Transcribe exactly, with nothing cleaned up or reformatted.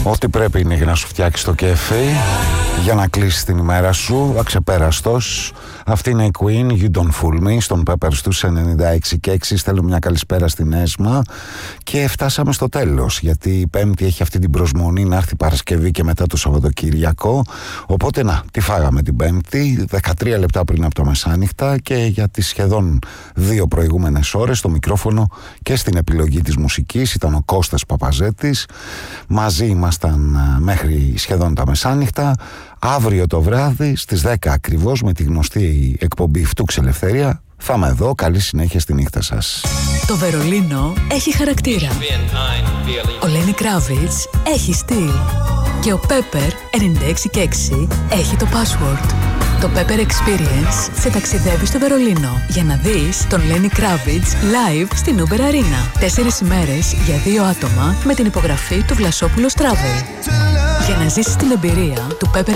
Ό,τι πρέπει είναι για να σου φτιάξει το κέφι, για να κλείσει την ημέρα σου, αξεπέραστος. Αυτή είναι η Queen, You Don't Fool Me, στον Peppers τους ενενήντα έξι και έξι. Στέλνω μια καλησπέρα στην Έσμα και φτάσαμε στο τέλος, γιατί η Πέμπτη έχει αυτή την προσμονή να έρθει Παρασκευή και μετά το Σαββατοκύριακο. Οπότε να, τι φάγαμε την Πέμπτη, δεκατρία λεπτά πριν από το μεσάνυχτα, και για τις σχεδόν δύο προηγούμενες ώρες στο μικρόφωνο και στην επιλογή της μουσικής ήταν ο Κώστας Παπαζέτης. Μαζί ήμασταν μέχρι σχεδόν τα μεσάνυχτα. Αύριο το βράδυ στις δέκα ακριβώς με τη γνωστή εκπομπή Φτούξ Ελευθερία θα είμαι εδώ. Καλή συνέχεια στη νύχτα σας. Το Βερολίνο έχει χαρακτήρα. Ο Λένι Κράβιτς έχει στυλ. Και ο Pepper ενενήντα έξι και έξι έχει το password. Το Pepper Experience σε ταξιδεύει στο Βερολίνο για να δεις τον Lenny Kravitz live στην Uber Arena. Τέσσερις ημέρες για δύο άτομα με την υπογραφή του Βλασόπουλος Travel. Για να ζήσεις την εμπειρία του Pepper